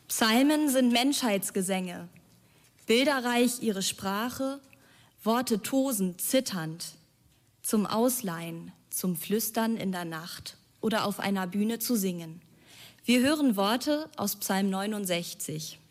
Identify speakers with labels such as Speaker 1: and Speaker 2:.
Speaker 1: Psalmen sind Menschheitsgesänge, bilderreich ihre Sprache, Worte tosend, zitternd, zum Ausleihen, zum Flüstern in der Nacht oder auf einer Bühne zu singen. Wir hören Worte aus Psalm 69.